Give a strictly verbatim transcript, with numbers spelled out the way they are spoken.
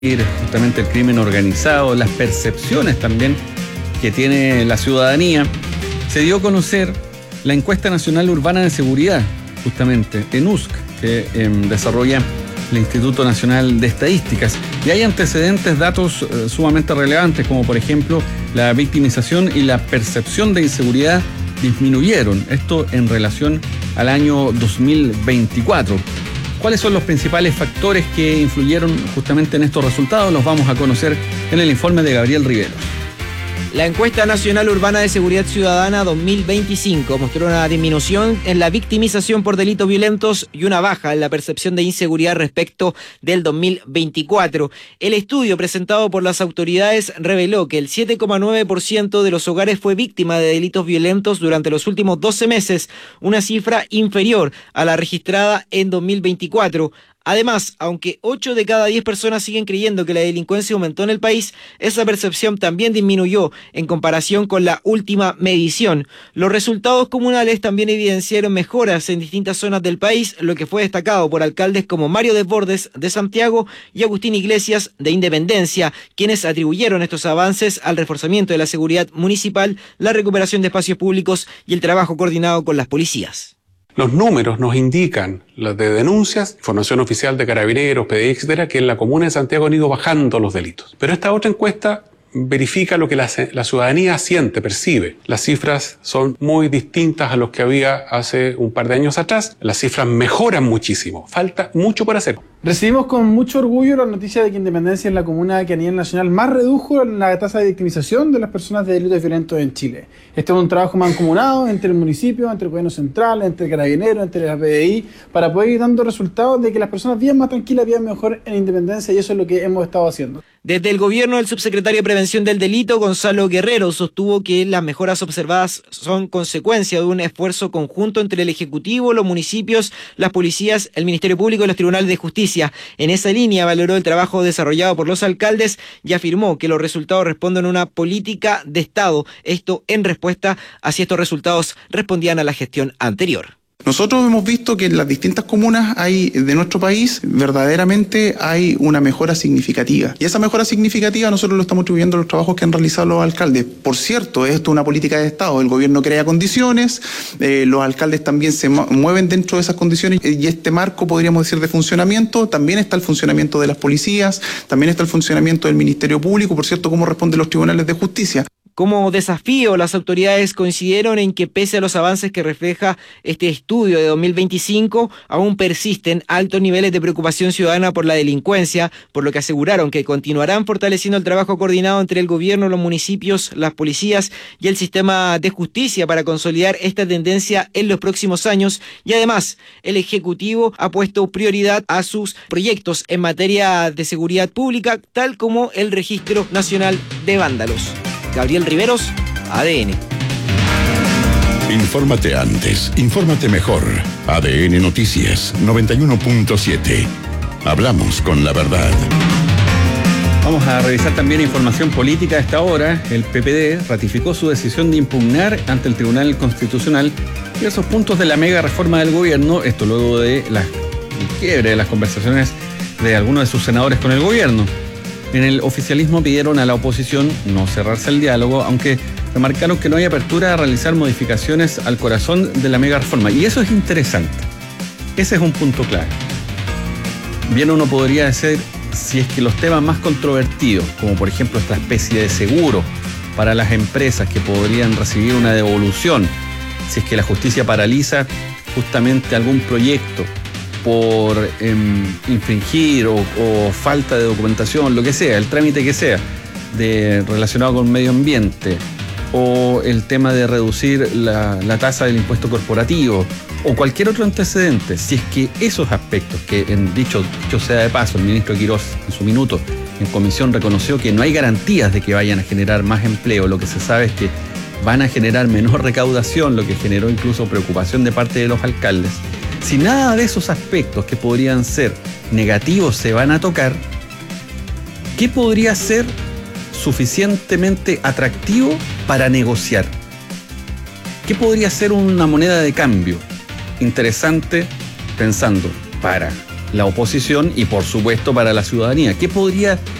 justamente el crimen organizado, las percepciones también que tiene la ciudadanía, se dio a conocer la encuesta nacional urbana de seguridad, justamente, E N U S C, que eh, desarrolla el Instituto Nacional de Estadísticas. Y hay antecedentes, datos eh, sumamente relevantes, como por ejemplo la victimización y la percepción de inseguridad disminuyeron. Esto en relación al año dos mil veinticuatro. ¿Cuáles son los principales factores que influyeron justamente en estos resultados? Los vamos a conocer en el informe de Gabriel Riveros. La encuesta nacional urbana de seguridad ciudadana dos mil veinticinco mostró una disminución en la victimización por delitos violentos y una baja en la percepción de inseguridad respecto del dos mil veinticuatro. El estudio presentado por las autoridades reveló que el siete coma nueve por ciento de los hogares fue víctima de delitos violentos durante los últimos doce meses, una cifra inferior a la registrada en dos mil veinticuatro. Además, aunque ocho de cada diez personas siguen creyendo que la delincuencia aumentó en el país, esa percepción también disminuyó en comparación con la última medición. Los resultados comunales también evidenciaron mejoras en distintas zonas del país, lo que fue destacado por alcaldes como Mario Desbordes de Santiago y Agustín Iglesias de Independencia, quienes atribuyeron estos avances al reforzamiento de la seguridad municipal, la recuperación de espacios públicos y el trabajo coordinado con las policías. Los números nos indican, las de denuncias, información oficial de Carabineros, P D I, etcétera, que en la comuna de Santiago han ido bajando los delitos. Pero esta otra encuesta verifica lo que la, la ciudadanía siente, percibe. Las cifras son muy distintas a los que había hace un par de años atrás. Las cifras mejoran muchísimo. Falta mucho por hacer. Recibimos con mucho orgullo la noticia de que Independencia es la comuna que a nivel nacional más redujo la tasa de victimización de las personas de delitos violentos en Chile. Este es un trabajo mancomunado entre el municipio, entre el gobierno central, entre el Carabineros, entre la P D I, para poder ir dando resultados de que las personas vivan más tranquilas, vivan mejor en Independencia, y eso es lo que hemos estado haciendo. Desde el gobierno, el subsecretario de Prevención del Delito, Gonzalo Guerrero, sostuvo que las mejoras observadas son consecuencia de un esfuerzo conjunto entre el Ejecutivo, los municipios, las policías, el Ministerio Público y los tribunales de justicia. En esa línea valoró el trabajo desarrollado por los alcaldes y afirmó que los resultados responden a una política de Estado. Esto en respuesta a si estos resultados respondían a la gestión anterior. Nosotros hemos visto que en las distintas comunas hay de nuestro país verdaderamente hay una mejora significativa. Y esa mejora significativa nosotros lo estamos atribuyendo a los trabajos que han realizado los alcaldes. Por cierto, esto es una política de Estado. El gobierno crea condiciones, eh, los alcaldes también se mueven dentro de esas condiciones, y este marco, podríamos decir, de funcionamiento, también está el funcionamiento de las policías, también está el funcionamiento del Ministerio Público, por cierto, cómo responden los tribunales de justicia. Como desafío, las autoridades coincidieron en que pese a los avances que refleja este estudio de dos mil veinticinco, aún persisten altos niveles de preocupación ciudadana por la delincuencia, por lo que aseguraron que continuarán fortaleciendo el trabajo coordinado entre el gobierno, los municipios, las policías y el sistema de justicia para consolidar esta tendencia en los próximos años. Y además, el Ejecutivo ha puesto prioridad a sus proyectos en materia de seguridad pública, tal como el Registro Nacional de Vándalos. Gabriel Riveros, A D N. Infórmate antes, infórmate mejor. A D N Noticias noventa y uno punto siete. Hablamos con la verdad. Vamos a revisar también información política a esta hora. El P P D ratificó su decisión de impugnar ante el Tribunal Constitucional diversos puntos de la mega reforma del gobierno, esto luego de la quiebre de las conversaciones de algunos de sus senadores con el gobierno. En el oficialismo pidieron a la oposición no cerrarse el diálogo, aunque remarcaron que no hay apertura a realizar modificaciones al corazón de la mega reforma. Y eso es interesante. Ese es un punto clave. Bien, uno podría decir, si es que los temas más controvertidos, como por ejemplo esta especie de seguro para las empresas que podrían recibir una devolución, si es que la justicia paraliza justamente algún proyecto por eh, infringir o, o falta de documentación, lo que sea, el trámite que sea, de, relacionado con medio ambiente, o el tema de reducir la, la tasa del impuesto corporativo, o cualquier otro antecedente, si es que esos aspectos, que en dicho, dicho sea de paso, el ministro Quirós en su minuto en comisión reconoció que no hay garantías de que vayan a generar más empleo, lo que se sabe es que van a generar menor recaudación, lo que generó incluso preocupación de parte de los alcaldes. Si nada de esos aspectos que podrían ser negativos se van a tocar, ¿qué podría ser suficientemente atractivo para negociar? ¿Qué podría ser una moneda de cambio interesante, pensando, para la oposición y por supuesto para la ciudadanía. ¿Qué podría